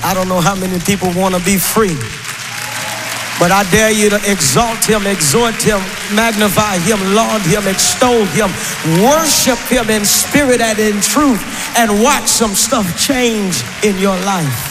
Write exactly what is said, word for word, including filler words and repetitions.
I don't know how many people want to be free, but I dare you to exalt him, exhort him, magnify him, laud him, extol him, worship him in spirit and in truth, and watch some stuff change in your life.